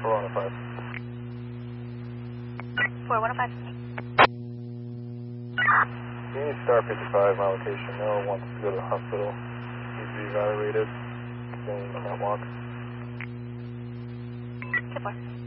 4105. 4105. You need star 55, my location. No wants to go to the hospital. Needs to be evaluated. Staying on that walk. 2-4.